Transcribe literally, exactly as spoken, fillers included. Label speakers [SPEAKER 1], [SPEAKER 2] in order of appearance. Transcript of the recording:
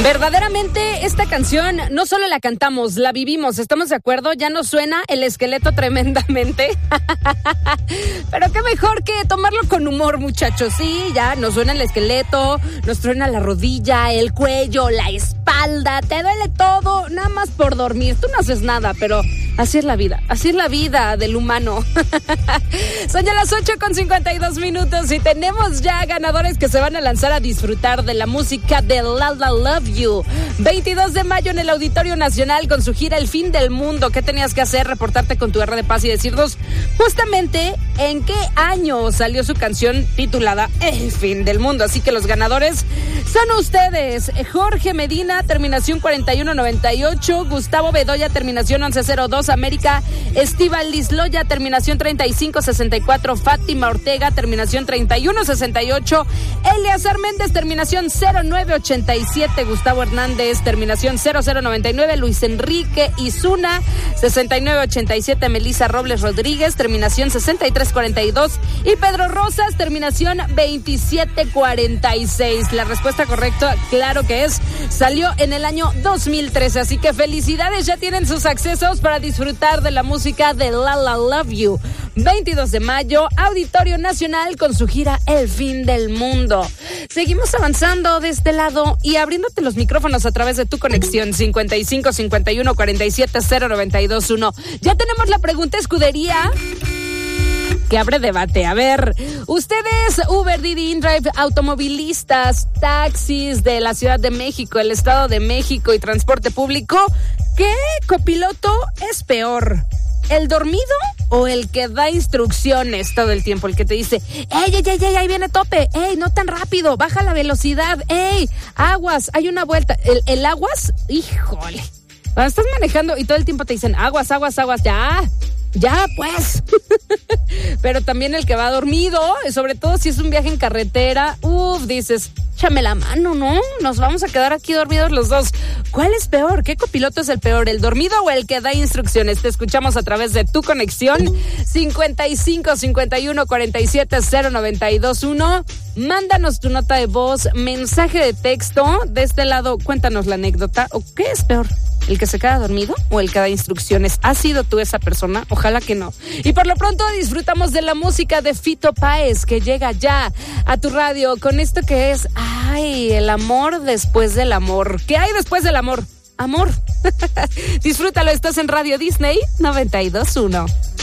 [SPEAKER 1] Verdaderamente esta canción no solo la cantamos, la vivimos, ¿estamos de acuerdo? Ya nos suena el esqueleto tremendamente. Pero qué mejor que tomarlo con humor, muchachos. Sí, ya nos suena el esqueleto, nos suena la rodilla, el cuello, la espalda, te duele todo, nada más por dormir. Tú no haces nada, pero así es la vida, así es la vida del humano. Son ya las ocho con cincuenta y dos minutos y tenemos ya ganadores que se van a lanzar a disfrutar de la música de La La Love You. veintidós de mayo en el Auditorio Nacional con su gira El Fin del Mundo. ¿Qué tenías que hacer? Reportarte con tu R de Paz y decirnos justamente en qué año salió su canción titulada El Fin del Mundo. Así que los ganadores son ustedes. Jorge Medina, terminación cuarenta y uno noventa y ocho. Gustavo Bedoya, terminación once cero dos. América Estival Lisloya, terminación treinta y cinco sesenta y cuatro. Fátima Ortega, terminación treinta y uno sesenta y ocho. Eleazar Méndez, terminación cero nueve ochenta y siete. Gustavo Hernández, terminación cero cero noventa y nueve. Luis Enrique Izuna, sesenta y nueve ochenta y siete. Melissa Robles Rodríguez, terminación sesenta y tres cuarenta y dos. Y Pedro Rosas, terminación veintisiete cuarenta y seis. La respuesta correcta, claro que es, salió en el año dos mil trece. Así que felicidades, ya tienen sus accesos para disfrutar de la música de La La Love You. veintidós de mayo, Auditorio Nacional con su gira El Fin del Mundo. Seguimos avanzando de este lado y abriéndote los micrófonos a través de tu conexión cincuenta y cinco cincuenta y uno cuarenta y siete cero noventa y dos uno. Ya tenemos la pregunta escudería que abre debate. A ver, ustedes, Uber, Didi, InDrive, automovilistas, taxis de la Ciudad de México, el Estado de México y transporte público, ¿qué copiloto es peor? ¿El dormido o el que da instrucciones todo el tiempo? El que te dice, ¡ey, ey, ey, ey, ahí viene tope! ¡Ey, no tan rápido! ¡Baja la velocidad! ¡Ey, aguas! Hay una vuelta. El, el aguas, híjole. Cuando estás manejando y todo el tiempo te dicen, aguas, aguas, aguas, ya... Ya, pues. Pero también el que va dormido, sobre todo si es un viaje en carretera, uff, dices, échame la mano, ¿no? Nos vamos a quedar aquí dormidos los dos. ¿Cuál es peor? ¿Qué copiloto es el peor? ¿El dormido o el que da instrucciones? Te escuchamos a través de tu conexión cincuenta y cinco cincuenta y uno cuarenta y siete cero noventa y dos uno. Mándanos tu nota de voz, mensaje de texto. De este lado, cuéntanos la anécdota. ¿O qué es peor? ¿El que se queda dormido o el que da instrucciones? ¿Has sido tú esa persona? Ojalá que no. Y por lo pronto disfrutamos de la música de Fito Páez, que llega ya a tu radio con esto que es, ay, el amor después del amor. ¿Qué hay después del amor? Amor. Disfrútalo, estás en Radio Disney noventa y dos punto uno.